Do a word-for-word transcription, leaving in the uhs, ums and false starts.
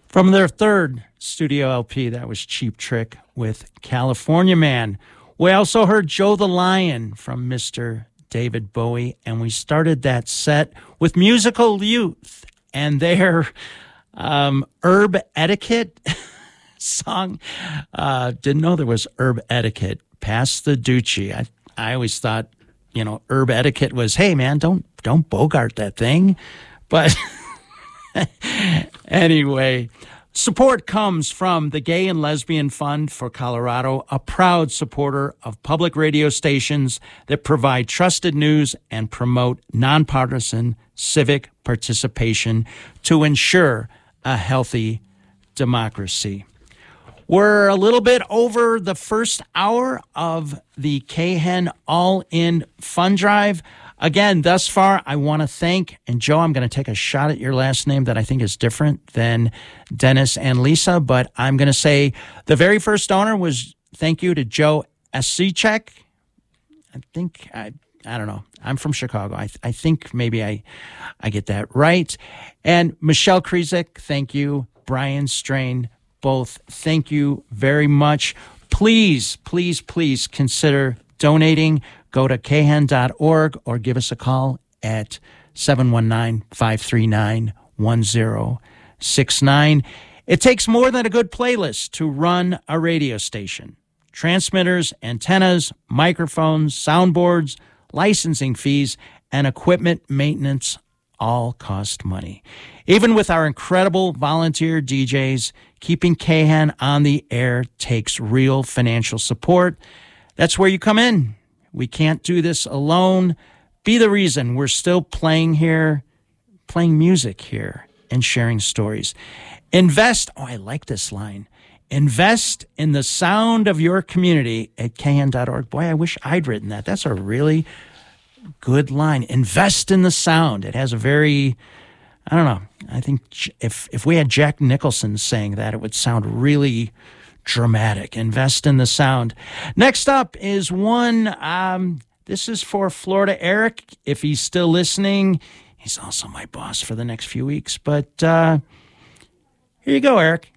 From their third studio L P, that was Cheap Trick with California Man. We also heard Joe the Lion from Mister David Bowie, and we started that set with Musical Youth and their um, Herb Etiquette song. Uh, didn't know there was Herb Etiquette. Pass the Ducci. I I always thought, you know, Herb Etiquette was, hey man, don't don't bogart that thing. But anyway, support comes from the Gay and Lesbian Fund for Colorado, a proud supporter of public radio stations that provide trusted news and promote nonpartisan civic participation to ensure a healthy democracy. We're a little bit over the first hour of the K-Hen All-In Fund Drive. Again, thus far, I want to thank, and Joe, I'm going to take a shot at your last name that I think is different than Dennis and Lisa, but I'm going to say the very first donor was thank you to Joe Asicek. I think, I I don't know, I'm from Chicago. I I think maybe I, I get that right. And Michelle Krizik, thank you. Brian Strain, both, thank you very much. Please, please, please consider donating. Go to k hen dot org or give us a call at seven one nine, five three nine, one zero six nine. It takes more than a good playlist to run a radio station. Transmitters, antennas, microphones, soundboards, licensing fees, and equipment maintenance all cost money. Even with our incredible volunteer D Js, keeping K-Hen on the air takes real financial support. That's where you come in. We can't do this alone. Be the reason we're still playing here, playing music here, and sharing stories. Invest, oh, I like this line. Invest in the sound of your community at k hen dot org. Boy, I wish I'd written that. That's a really good line. Invest in the sound. It has a very, I don't know, I think if if we had Jack Nicholson saying that, it would sound really dramatic. Invest in the sound. Next up is one, um, this is for Florida Eric, if he's still listening. He's also my boss for the next few weeks. But uh, here you go, Eric.